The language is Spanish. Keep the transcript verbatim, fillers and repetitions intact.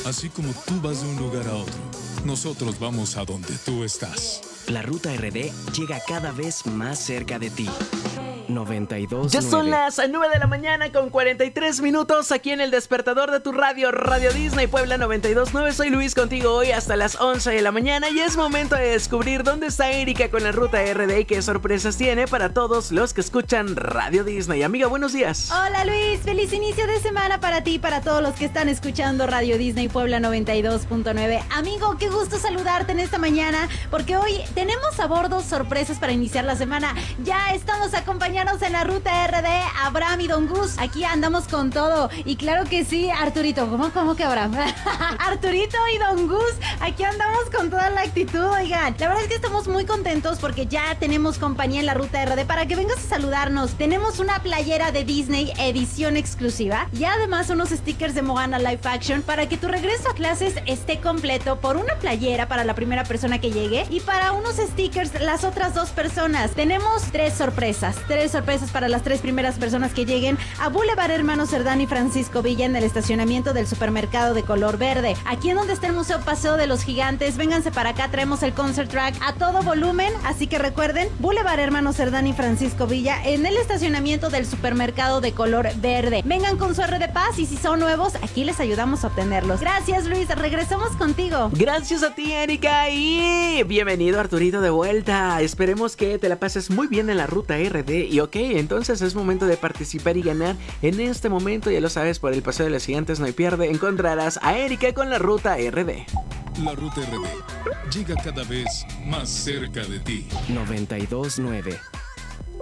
Así como tú vas de un lugar a otro, nosotros vamos a donde tú estás. La Ruta R D llega cada vez más cerca de ti. noventa y dos Ya nueve. son las nueve de la mañana con cuarenta y tres minutos aquí en el despertador de tu radio, Radio Disney Puebla noventa y dos nueve. Soy Luis contigo hoy hasta las once de la mañana y es momento de descubrir dónde está Erika con la Ruta R D y qué sorpresas tiene para todos los que escuchan Radio Disney. Amiga, buenos días. Hola Luis, feliz inicio de semana para ti y para todos los que están escuchando Radio Disney Puebla noventa y dos punto nueve. Amigo, qué gusto saludarte en esta mañana porque hoy tenemos a bordo sorpresas para iniciar la semana. Ya estamos acompañados en la Ruta R D, Abraham y Don Gus. Aquí andamos con todo. Y claro que sí, Arturito. ¿Cómo, cómo que Abraham? Arturito y Don Gus. Aquí andamos con toda la actitud. Oigan, la verdad es que estamos muy contentos porque ya tenemos compañía en la Ruta R D para que vengas a saludarnos. Tenemos una playera de Disney edición exclusiva y además unos stickers de Moana Live Action para que tu regreso a clases esté completo por una playera para la primera persona que llegue y para unos stickers las otras dos personas. Tenemos tres sorpresas. Tres sorpresas para las tres primeras personas que lleguen a Boulevard Hermano Cerdán y Francisco Villa en el estacionamiento del supermercado de color verde. Aquí en donde está el Museo Paseo de los Gigantes, vénganse para acá, traemos el concert track a todo volumen, así que recuerden, Boulevard Hermano Cerdán y Francisco Villa en el estacionamiento del supermercado de color verde. Vengan con su R de Paz y si son nuevos, aquí les ayudamos a obtenerlos. Gracias Luis, regresamos contigo. Gracias a ti, Erika, y bienvenido Arturito de vuelta. Esperemos que te la pases muy bien en la Ruta R D. Y ok, entonces es momento de participar y ganar. En este momento, ya lo sabes, por el Paseo de los Gigantes no hay pierde, encontrarás a Erika con la Ruta R D. La Ruta R D llega cada vez más cerca de ti. noventa y dos nueve.